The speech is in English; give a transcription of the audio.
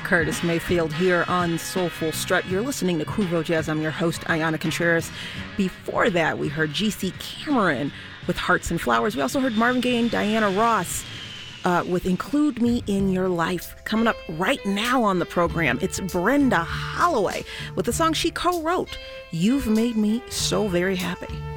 Curtis Mayfield here on Soulful Strut. You're listening to Kuvo Jazz. I'm your host, Ayana Contreras. Before that, we heard G.C. Cameron with Hearts and Flowers. We also heard Marvin Gaye and Diana Ross with Include Me in Your Life. Coming up right now on the program, it's Brenda Holloway with the song she co-wrote, You've Made Me So Very Happy.